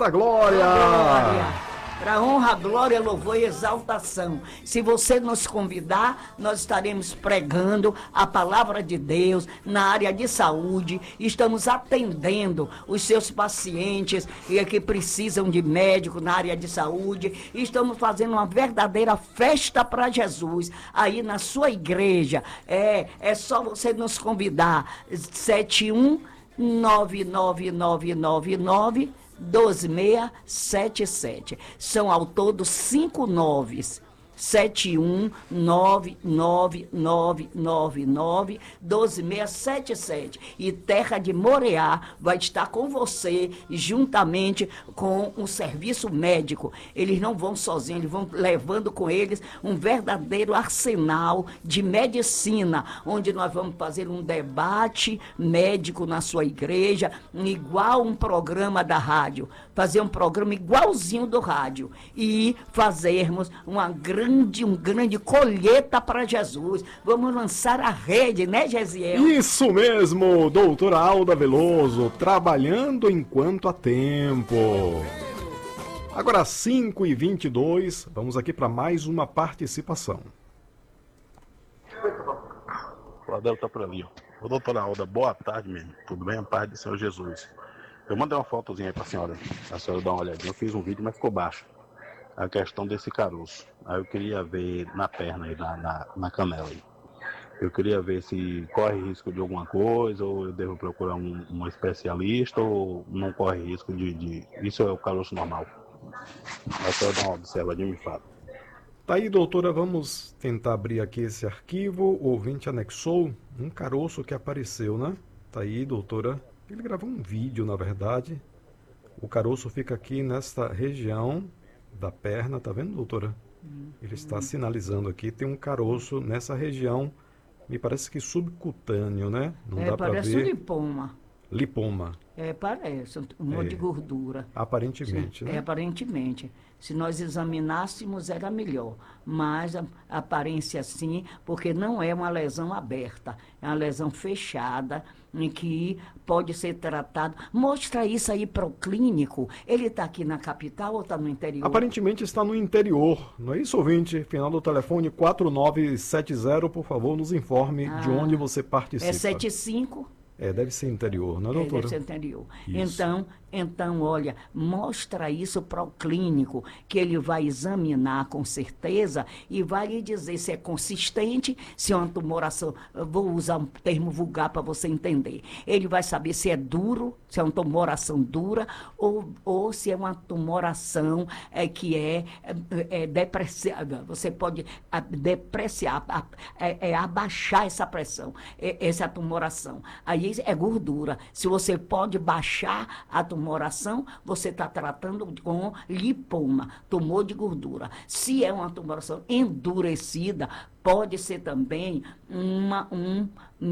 Eita glória! Para honra, glória, louvor e exaltação. Se você nos convidar, nós estaremos pregando a palavra de Deus na área de saúde. Estamos atendendo os seus pacientes que precisam de médico na área de saúde. Estamos fazendo uma verdadeira festa para Jesus aí na sua igreja. É só você nos convidar. 7199999 2677. São ao todo 5 noves. 71999992677. E Terra de Moreá vai estar com você, juntamente com um serviço médico. Eles não vão sozinhos, eles vão levando com eles um verdadeiro arsenal de medicina, onde nós vamos fazer um debate médico na sua igreja, igual um programa da rádio. Fazer um programa igualzinho do rádio e fazermos um grande colheita para Jesus. Vamos lançar a rede, né, Gesiel? Isso mesmo, doutora Alda Veloso, trabalhando enquanto há tempo. Agora 5h22, vamos aqui para mais uma participação. O Adel tá por ali, ó. Ô, doutora Alda, boa tarde, mesmo. Tudo bem? A paz do Senhor Jesus. Eu mandei uma fotozinha aí pra senhora dar uma olhadinha. Eu fiz um vídeo, mas ficou baixo. A questão desse caroço. Aí eu queria ver na perna aí, na canela aí. Eu queria ver se corre risco de alguma coisa, ou eu devo procurar um especialista, ou não corre risco de... Isso é o caroço normal. A senhora dá uma observadinha e me fala. Tá aí, doutora, vamos tentar abrir aqui esse arquivo. O ouvinte anexou um caroço que apareceu, né? Tá aí, doutora. Ele gravou um vídeo, na verdade. O caroço fica aqui nesta região da perna, tá vendo, doutora? Ele está sinalizando aqui, tem um caroço nessa região, me parece que subcutâneo, né? Não dá para ver. Parece lipoma. Lipoma. Parece um monte de gordura. Aparentemente, né? Aparentemente. Se nós examinássemos, era melhor. Mas a aparência sim, porque não é uma lesão aberta, é uma lesão fechada, em que pode ser tratado. Mostra isso aí para o clínico. Ele está aqui na capital ou está no interior? Aparentemente está no interior, não é isso, ouvinte? Final do telefone 4970, por favor, nos informe de onde você participa. É 75? Deve ser interior, não é, doutora? Deve ser interior. Isso. Então, olha, mostra isso para o clínico, que ele vai examinar com certeza e vai lhe dizer se é consistente, se é uma tumoração, vou usar um termo vulgar para você entender. Ele vai saber se é duro, se é uma tumoração dura, ou se é uma tumoração que é depressiva. Você pode depreciar, abaixar essa pressão, essa tumoração. Aí é gordura. Se você pode baixar a tumoração, você está tratando com lipoma, tumor de gordura. Se é uma tumoração endurecida, pode ser também um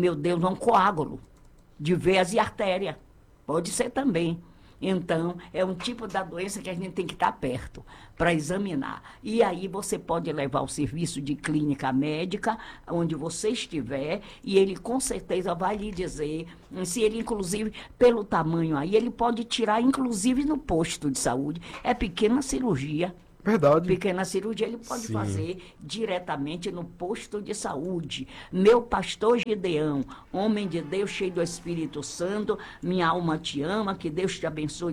coágulo de veias e artéria. Pode ser também. Então, é um tipo da doença que a gente tem que estar perto para examinar. E aí você pode levar o serviço de clínica médica, onde você estiver, e ele com certeza vai lhe dizer, se ele, inclusive, pelo tamanho aí, ele pode tirar, inclusive, no posto de saúde. É pequena cirurgia. Verdade. Pequena cirurgia ele pode Sim. fazer diretamente no posto de saúde. Meu pastor Gideão, homem de Deus, cheio do Espírito Santo, minha alma te ama, que Deus te abençoe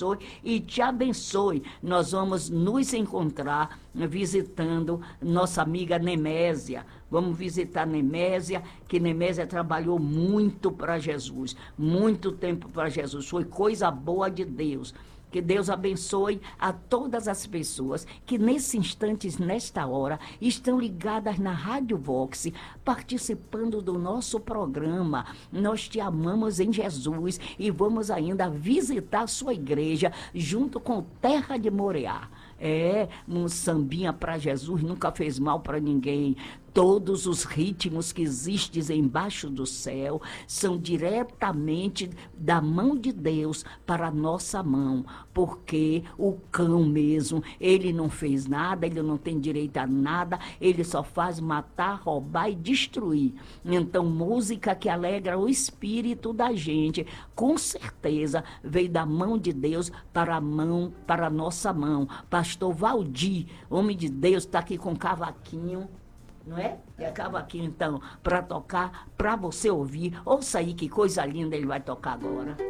e te abençoe. Nós vamos nos encontrar visitando nossa amiga Nemésia. Vamos visitar Nemésia, que Nemésia trabalhou muito para Jesus, muito tempo para Jesus. Foi coisa boa de Deus. Que Deus abençoe a todas as pessoas que nesse instante, nesta hora, estão ligadas na Rádio Vox, participando do nosso programa. Nós te amamos em Jesus e vamos ainda visitar a sua igreja junto com Terra de Moreá. Um sambinha para Jesus nunca fez mal para ninguém. Todos os ritmos que existem embaixo do céu são diretamente da mão de Deus para a nossa mão, porque o cão mesmo, ele não fez nada, ele não tem direito a nada, ele só faz matar, roubar e destruir. Então, música que alegra o espírito da gente, com certeza veio da mão de Deus para a nossa mão. Pastor Valdir, homem de Deus, está aqui com cavaquinho, não é? E a cavaquinho, então, para tocar, para você ouvir. Ouça aí que coisa linda ele vai tocar agora.